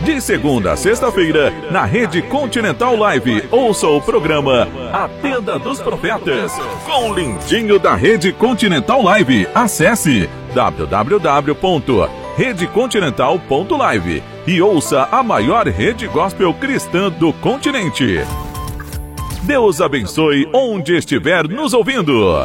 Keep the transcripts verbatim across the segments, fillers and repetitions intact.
De segunda a sexta-feira, na Rede Continental Live, ouça o programa A Tenda dos Profetas, com o lindinho da Rede Continental Live. Acesse w w w ponto rede continental ponto live e ouça a maior rede gospel cristã do continente. Deus abençoe onde estiver nos ouvindo.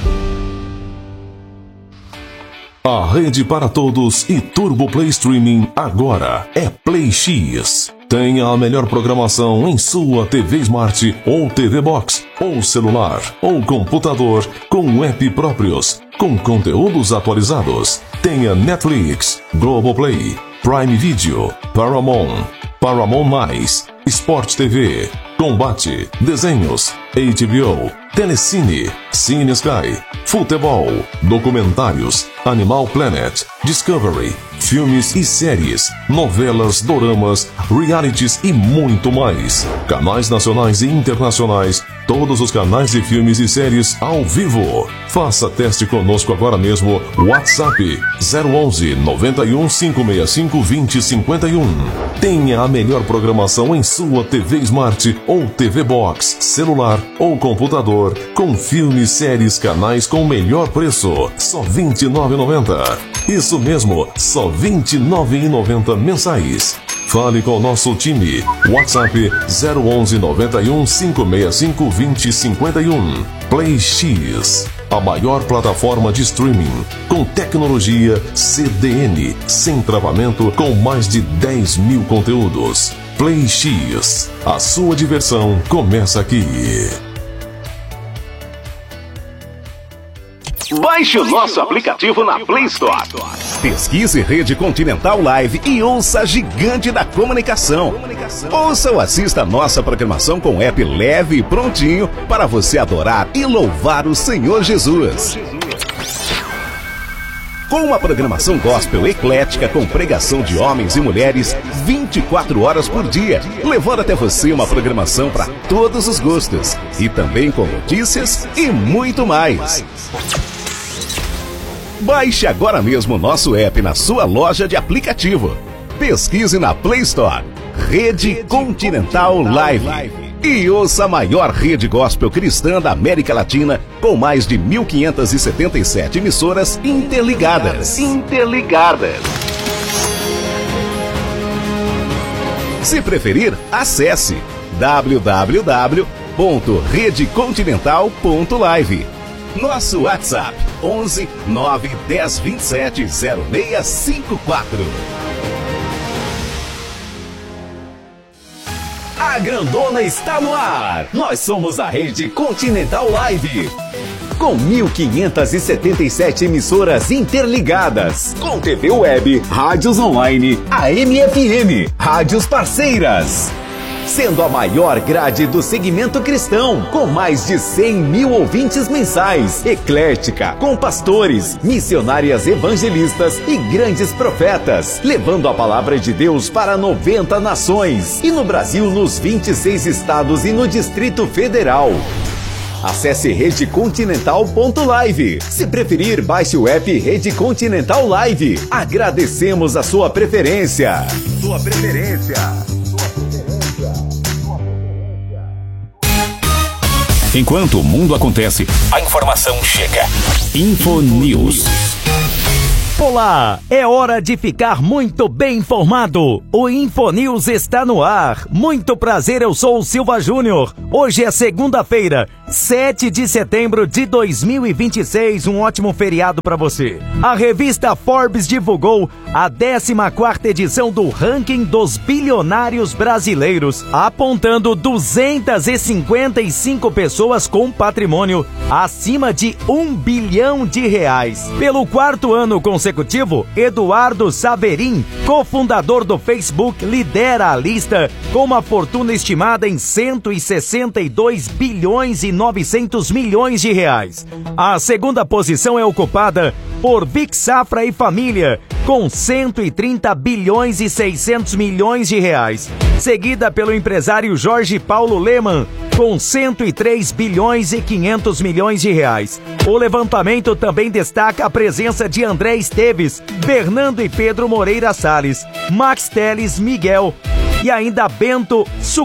A rede para todos e Turbo Play Streaming agora é Play X. Tenha a melhor programação em sua T V Smart ou T V Box, ou celular, ou computador, com app próprios, com conteúdos atualizados. Tenha Netflix, Globoplay, Prime Video, Paramount, Paramount Mais, Sport T V, Combate, Desenhos, H B O, Telecine, Cine Sky, Futebol, Documentários, Animal Planet, Discovery, filmes e séries, novelas, doramas, realities e muito mais. Canais nacionais e internacionais, todos os canais de filmes e séries ao vivo. Faça teste conosco agora mesmo. WhatsApp zero onze, noventa e um, cinco seis cinco, vinte, cinquenta e um. Tenha a melhor programação em sua T V Smart ou T V Box, celular ou computador, com filmes, séries, canais com o melhor preço, só vinte e nove reais e noventa centavos. Isso mesmo, só vinte e nove reais e noventa centavos mensais. Fale com o nosso time. WhatsApp zero onze, noventa e um, cinco seis cinco, vinte, cinquenta e um. Play X, a maior plataforma de streaming com tecnologia C D N, sem travamento, com mais de dez mil conteúdos. Play X, a sua diversão começa aqui. Baixe o nosso aplicativo na Play Store. Pesquise Rede Continental Live e ouça a gigante da comunicação. Ouça ou assista a nossa programação com app leve e prontinho para você adorar e louvar o Senhor Jesus. Com uma programação gospel eclética com pregação de homens e mulheres vinte e quatro horas por dia, levando até você uma programação para todos os gostos e também com notícias e muito mais. Baixe agora mesmo o nosso app na sua loja de aplicativo. Pesquise na Play Store Rede Continental Live e ouça a maior rede gospel cristã da América Latina com mais de mil quinhentas e setenta e sete emissoras interligadas. Interligadas. Se preferir, acesse w w w ponto rede continental ponto live. Nosso WhatsApp onze, nove, dez, vinte e sete, zero seis cinco quatro. A grandona está no ar. Nós somos a Rede Continental Live. Com mil quinhentas e setenta e sete emissoras interligadas. Com T V Web, rádios online, A M F M, rádios parceiras. Sendo a maior grade do segmento cristão, com mais de cem mil ouvintes mensais, eclética, com pastores, missionárias evangelistas e grandes profetas, levando a palavra de Deus para noventa nações, e no Brasil nos vinte e seis estados e no Distrito Federal. Acesse rede continental ponto live. Se preferir, baixe o app Rede Continental Live. Agradecemos a sua preferência. Sua preferência. Enquanto o mundo acontece, a informação chega. Infonews. Olá, é hora de ficar muito bem informado. O Infonews está no ar. Muito prazer, eu sou o Silva Júnior. Hoje é segunda-feira, sete de setembro de dois mil e vinte e seis, um ótimo feriado para você. A revista Forbes divulgou a décima quarta edição do ranking dos bilionários brasileiros, apontando duzentas e cinquenta e cinco pessoas com patrimônio acima de um bilhão de reais. Pelo quarto ano consecutivo, Eduardo Saverin, cofundador do Facebook, lidera a lista com uma fortuna estimada em cento e sessenta e dois bilhões e novecentos milhões de reais. A segunda posição é ocupada por Vic Safra e Família, com cento e trinta bilhões e seiscentos milhões de reais. Seguida pelo empresário Jorge Paulo Lemann, com cento e três bilhões e quinhentos milhões de reais. O levantamento também destaca a presença de André Esteves, Fernando e Pedro Moreira Salles, Max Teles Miguel e ainda Bento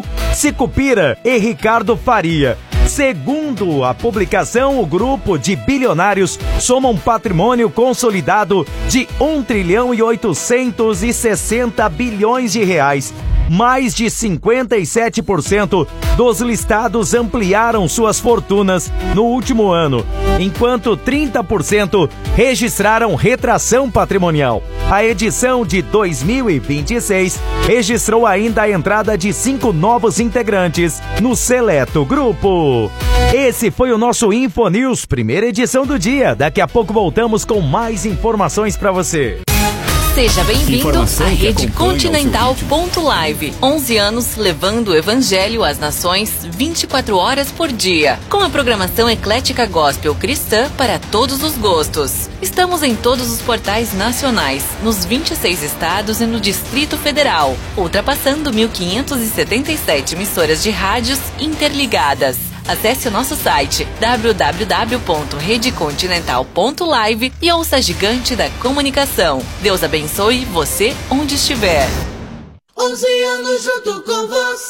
Sicupira e Ricardo Faria. Segundo a publicação, o grupo de bilionários soma um patrimônio consolidado de um trilhão e oitocentos e sessenta bilhões de reais. Mais de cinquenta e sete por cento dos listados ampliaram suas fortunas no último ano, enquanto trinta por cento registraram retração patrimonial. A edição de dois mil e vinte e seis registrou ainda a entrada de cinco novos integrantes no seleto grupo. Esse foi o nosso InfoNews, primeira edição do dia. Daqui a pouco voltamos com mais informações para você. Seja bem-vindo à Rede Continental ponto live. onze anos levando o Evangelho às nações vinte e quatro horas por dia. Com a programação eclética gospel cristã para todos os gostos. Estamos em todos os portais nacionais, nos vinte e seis estados e no Distrito Federal, ultrapassando mil quinhentas e setenta e sete emissoras de rádios interligadas. Acesse o nosso site w w w ponto rede continental ponto live e ouça a gigante da comunicação. Deus abençoe você onde estiver. onze anos junto com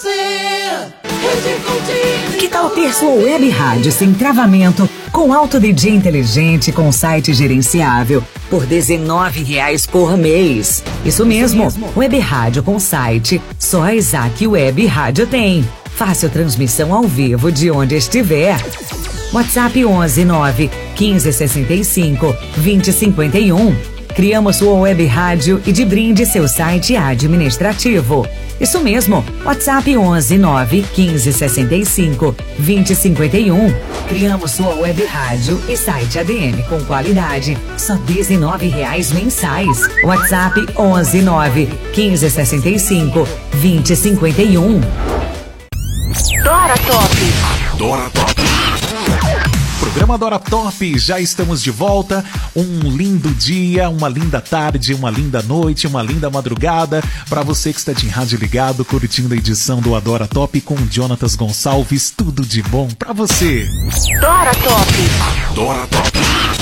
você. Rede Continental. Que tal ter sua web rádio sem travamento, com alto D J inteligente, com site gerenciável, por dezenove reais por mês? Isso mesmo, web rádio com site, só a Isaac Web Rádio tem. Fácil transmissão ao vivo de onde estiver. WhatsApp onze nove quinze sessenta e cinco vinte cinquenta e um. Criamos sua web rádio e de brinde seu site administrativo. Isso mesmo, WhatsApp onze nove quinze sessenta e cinco vinte cinquenta e um. Criamos sua web rádio e site A D M com qualidade, só dezenove reais mensais. WhatsApp onze nove quinze sessenta e cinco vinte cinquenta e um. Dora Top. Dora Top. Programa Dora Top, já estamos de volta. Um lindo dia, uma linda tarde, uma linda noite, uma linda madrugada para você que está de rádio ligado, curtindo a edição do Adora Top com Jonatas Gonçalves. Tudo de bom para você. Dora Top. Dora Top.